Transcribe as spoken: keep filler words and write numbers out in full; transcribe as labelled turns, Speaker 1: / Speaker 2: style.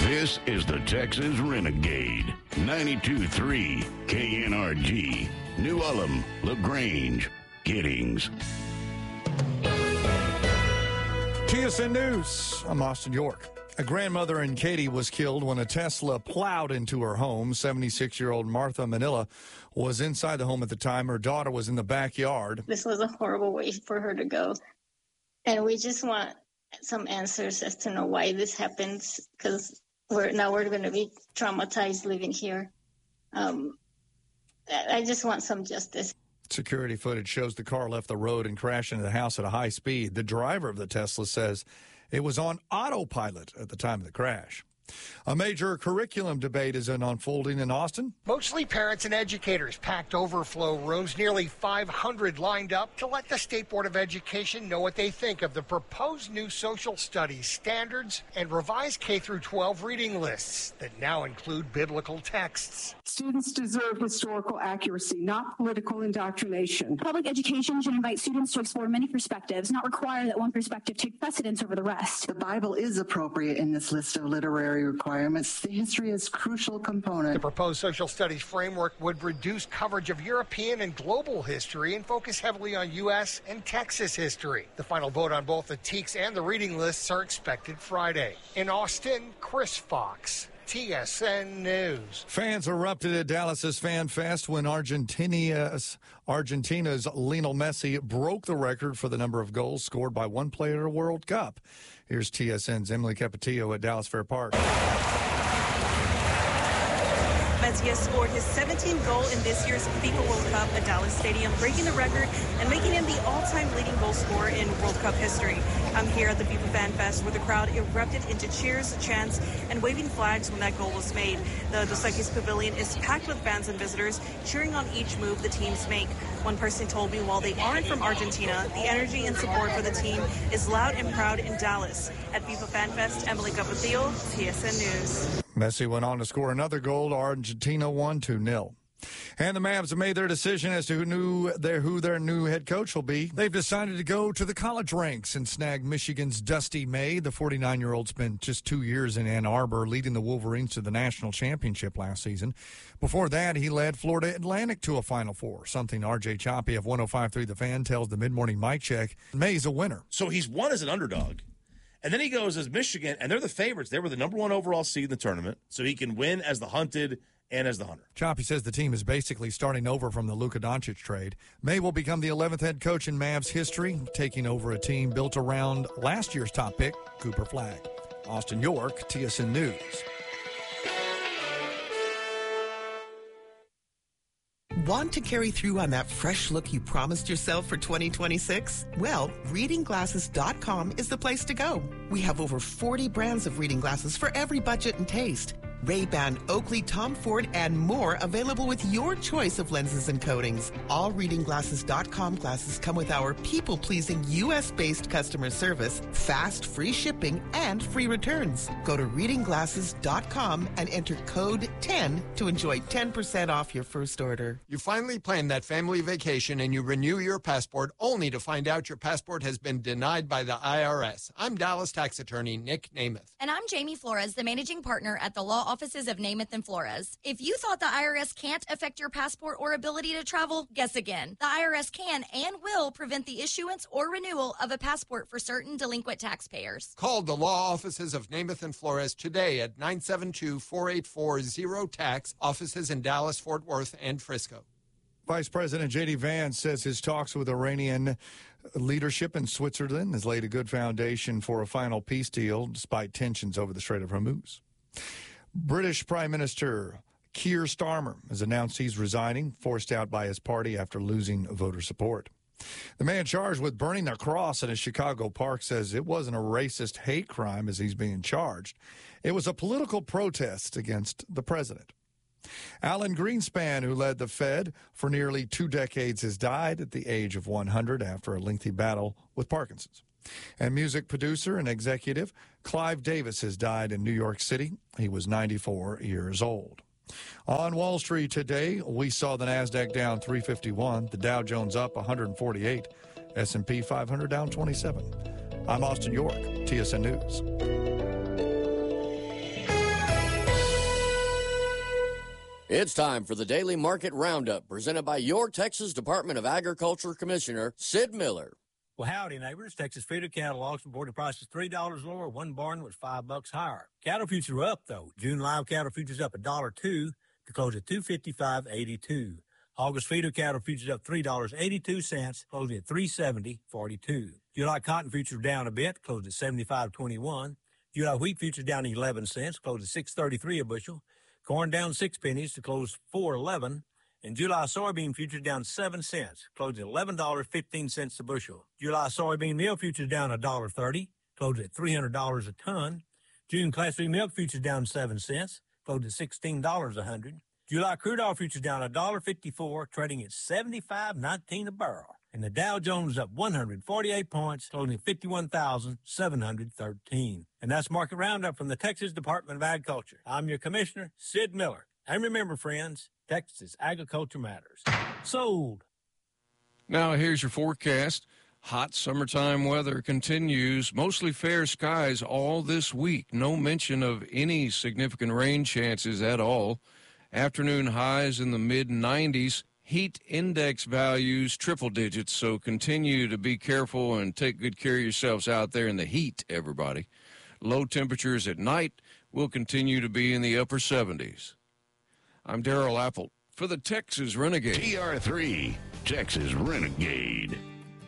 Speaker 1: This is the Texas Renegade. ninety-two point three K N R G. New Ulm, LaGrange, Giddings.
Speaker 2: T S N News. I'm Austin York. A grandmother in Katy was killed when a Tesla plowed into her home. seventy-six-year-old Martha Manila was inside the home at the time. Her daughter was in the backyard.
Speaker 3: This was a horrible way for her to go. And we just want some answers as to know why this happens, because we're now we're going to be traumatized living here. Um, I just want some justice.
Speaker 2: Security footage shows the car left the road and crashed into the house at a high speed. The driver of the Tesla says it was on autopilot at the time of the crash. A major curriculum debate is unfolding in Austin.
Speaker 4: Mostly parents and educators packed overflow rooms, nearly five hundred lined up to let the State Board of Education know what they think of the proposed new social studies standards and revised K through twelve reading lists that now include biblical texts.
Speaker 5: Students deserve historical accuracy, not political indoctrination.
Speaker 6: Public education should invite students to explore many perspectives, not require that one perspective take precedence over the rest.
Speaker 7: The Bible is appropriate in this list of literary requirements. The history is a crucial component.
Speaker 4: The proposed social studies framework would reduce coverage of European and global history and focus heavily on U S and Texas history. The final vote on both the T E Ks and the reading lists are expected Friday. In Austin, Chris Fox, T S N News.
Speaker 2: Fans erupted at Dallas's Fan Fest when Argentina's, Argentina's Lionel Messi broke the record for the number of goals scored by one player at a World Cup. Here's T S N's Emily Capetillo at Dallas Fair Park.
Speaker 8: Messi has scored his seventeenth goal in this year's FIFA World Cup at Dallas Stadium, breaking the record and making him the all-time leading goal scorer in World Cup history. I'm here at the FIFA Fan Fest where the crowd erupted into cheers, chants, and waving flags when that goal was made. The Dos Equis Pavilion is packed with fans and visitors cheering on each move the teams make. One person told me while they aren't from Argentina, the energy and support for the team is loud and proud in Dallas. At FIFA Fan Fest, Emily Capetillo, T S N News.
Speaker 2: Messi went on to score another goal. Argentina won two nil. And the Mavs have made their decision as to who, knew their, who their new head coach will be. They've decided to go to the college ranks and snag Michigan's Dusty May. The forty-nine-year-old spent just two years in Ann Arbor, leading the Wolverines to the national championship last season. Before that, he led Florida Atlantic to a Final Four, something R J Choppy of one oh five point three The Fan tells the mid-morning mic check. May's a winner.
Speaker 9: So he's won as an underdog. And then he goes as Michigan, and they're the favorites. They were the number one overall seed in the tournament, so he can win as the hunted and as the hunter.
Speaker 2: Choppy says the team is basically starting over from the Luka Doncic trade. May will become the eleventh head coach in Mavs history, taking over a team built around last year's top pick, Cooper Flagg. Austin York, T S N News.
Speaker 10: Want to carry through on that fresh look you promised yourself for twenty twenty-six? Well, reading glasses dot com is the place to go. We have over forty brands of reading glasses for every budget and taste. Ray-Ban, Oakley, Tom Ford, and more available with your choice of lenses and coatings. All reading glasses dot com glasses come with our people-pleasing U S-based customer service, fast, free shipping, and free returns. Go to reading glasses dot com and enter code ten to enjoy ten percent off your first order.
Speaker 11: You finally planned that family vacation and you renew your passport only to find out your passport has been denied by the I R S. I'm Dallas tax attorney Nick Namath.
Speaker 12: And I'm Jamie Flores, the managing partner at the law offices of Namath and Flores. If you thought the I R S can't affect your passport or ability to travel, guess again. The I R S can and will prevent the issuance or renewal of a passport for certain delinquent taxpayers.
Speaker 11: Call the law offices of Namath and Flores today at nine seven two, four eight four, zero tax, offices in Dallas, Fort Worth, and Frisco.
Speaker 2: Vice President J D. Vance says his talks with Iranian leadership in Switzerland has laid a good foundation for a final peace deal despite tensions over the Strait of Hormuz. British Prime Minister Keir Starmer has announced he's resigning, forced out by his party after losing voter support. The man charged with burning a cross in a Chicago park says it wasn't a racist hate crime as he's being charged. It was a political protest against the president. Alan Greenspan, who led the Fed for nearly two decades, has died at the age of one hundred after a lengthy battle with Parkinson's. And music producer and executive Clive Davis has died in New York City. He was ninety-four years old. On Wall Street today, we saw the Nasdaq down three fifty-one, the Dow Jones up one hundred forty-eight, S and P five hundred down twenty-seven. I'm Austin York, T S N News.
Speaker 13: It's time for the Daily Market Roundup, presented by your Texas Department of Agriculture Commissioner, Sid Miller.
Speaker 14: Well, howdy, neighbors. Texas Feeder Cattle Auction reported prices three dollars lower. One barn was five bucks higher. Cattle futures are up, though. June live cattle futures up one dollar and two cents to close at two fifty-five eighty-two. August feeder cattle futures up three dollars and eighty-two cents, closing at three seventy forty-two. July cotton futures down a bit, closed at seventy-five twenty-one. July wheat futures down eleven cents, closed at six thirty-three a bushel. Corn down six pennies to close four eleven. And July soybean futures down seven cents, closed at eleven dollars and fifteen cents a bushel. July soybean meal futures down one dollar and thirty cents, closed at three hundred dollars a ton. June Class three milk futures down seven cents, closed at sixteen dollars a hundred. July crude oil futures down one dollar and fifty-four cents, trading at seventy-five nineteen a barrel. And the Dow Jones up one hundred forty-eight points, closing at fifty-one thousand seven hundred thirteen. And that's Market Roundup from the Texas Department of Agriculture. I'm your commissioner, Sid Miller. And remember, friends, Texas agriculture matters. Sold.
Speaker 15: Now here's your forecast. Hot summertime weather continues. Mostly fair skies all this week. No mention of any significant rain chances at all. Afternoon highs in the mid nineties. Heat index values triple digits, so continue to be careful and take good care of yourselves out there in the heat, everybody. Low temperatures at night will continue to be in the upper seventies. I'm Darrell Apple for the Texas Renegade.
Speaker 1: T R three, Texas Renegade.